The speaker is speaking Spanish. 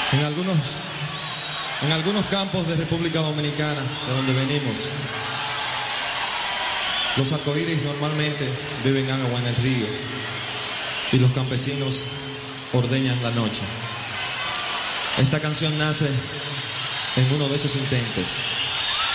En algunos campos de República Dominicana, de donde venimos, los arcoíris normalmente beben agua en el río y los campesinos ordeñan la noche. Esta canción nace en uno de esos intentos.